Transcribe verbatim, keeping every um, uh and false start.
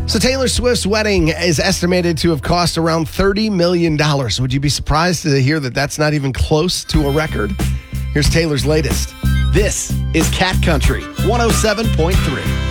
So Taylor Swift's wedding is estimated to have cost around thirty million dollars. Would you be surprised to hear that that's not even close to a record? Here's Taylor's latest. This is Cat Country one oh seven point three.